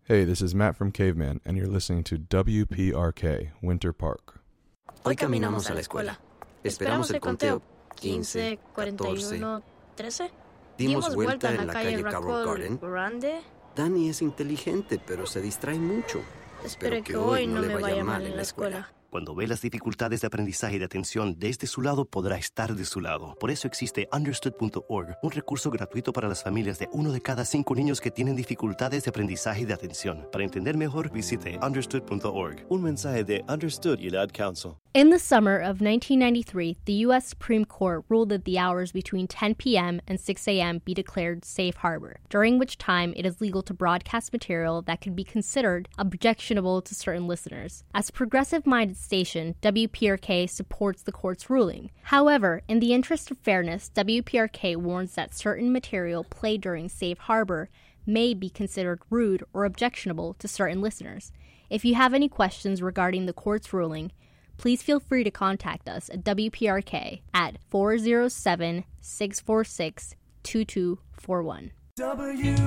Hey, this is Matt from Caveman, and you're listening to WPRK, Winter Park. Hoy caminamos a la escuela. Esperamos el conteo 15, 41, 13. Dimos vuelta en la calle Carroll Grande. Dani es inteligente, pero se distrae mucho. Espero que hoy no le vaya mal en la escuela. Cuando ve las dificultades de aprendizaje y de atención desde su lado, podrá estar de su lado. Por eso existe Understood.org, un recurso gratuito para las familias de 1 de cada 5 niños que tienen dificultades de aprendizaje y de atención. Para entender mejor, visite Understood.org. Un mensaje de Understood y la Ad Council. In the summer of 1993, the U.S. Supreme Court ruled that the hours between 10 p.m. and 6 a.m. be declared safe harbor, during which time it is legal to broadcast material that could be considered objectionable to certain listeners. As a progressive-minded station, WPRK supports the court's ruling. However, in the interest of fairness, WPRK warns that certain material played during safe harbor may be considered rude or objectionable to certain listeners. If you have any questions regarding the court's ruling, please feel free to contact us at WPRK at 407-646-2241.